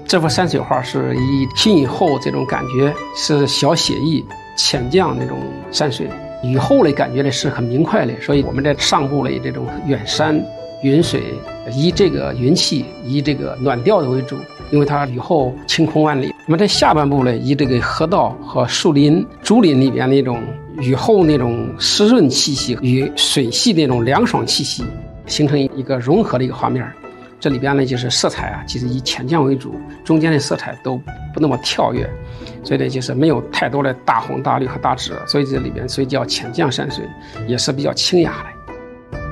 这幅山水画是以新雨后这种感觉是小写意浅降那种山水，雨后的感觉呢是很明快的，所以我们在上部的这种远山云水以这个云气以这个暖调的为主，因为它雨后晴空万里。那么在下半部呢，以这个河道和树林竹林里边那种雨后那种湿润气息与水系那种凉爽气息，形成一个融合的一个画面。这里边呢就是色彩啊，其实以浅降为主，中间的色彩都不那么跳跃，所以呢就是没有太多的大红大绿和大紫，所以这里边所以叫浅降山水，也是比较清雅的。